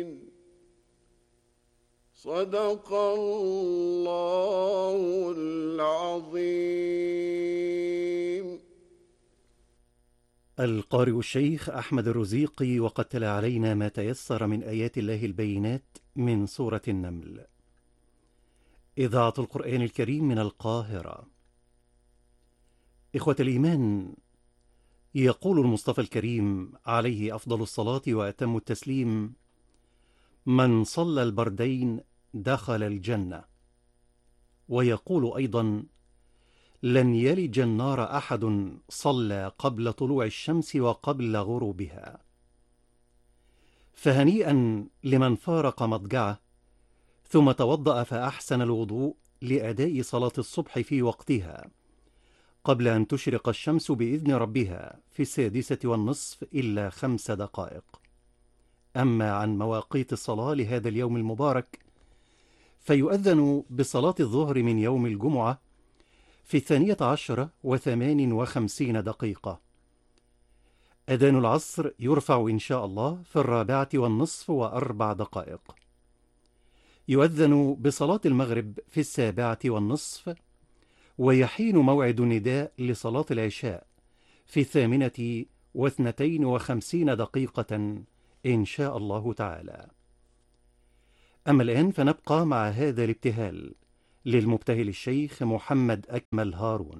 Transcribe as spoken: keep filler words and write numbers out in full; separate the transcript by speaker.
Speaker 1: صدق الله العظيم.
Speaker 2: القارئ الشيخ أحمد الرزيقي، وقد تلا علينا ما تيسر من آيات الله البينات من سورة النمل. إذاعة القرآن الكريم من القاهرة. إخوة الإيمان، يقول المصطفى الكريم عليه أفضل الصلاة وأتم التسليم: من صلى البردين دخل الجنة. ويقول أيضا: لن يلج النار أحد صلى قبل طلوع الشمس وقبل غروبها. فهنيئا لمن فارق مضجعه ثم توضأ فأحسن الوضوء لأداء صلاة الصبح في وقتها قبل أن تشرق الشمس بإذن ربها في السادسة والنصف إلا خمس دقائق. أما عن مواقيت الصلاة لهذا اليوم المبارك، فيؤذن بصلاة الظهر من يوم الجمعة في الثانية عشرة وثمان وخمسين دقيقة. أذان العصر يرفع إن شاء الله في الرابعة والنصف وأربع دقائق. يؤذن بصلاة المغرب في السابعة والنصف، ويحين موعد النداء لصلاة العشاء في الثامنة واثنتين وخمسين دقيقة إن شاء الله تعالى. أما الآن فنبقى مع هذا الابتهال للمبتهل الشيخ محمد أكمل هارون.